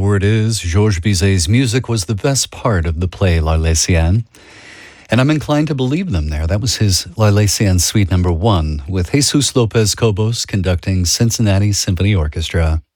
word is, Georges Bizet's music was the best part of the play L'Arlésienne, and I'm inclined to believe them there. That was his L'Arlésienne Suite No. 1, with Jesus Lopez Cobos conducting Cincinnati Symphony Orchestra.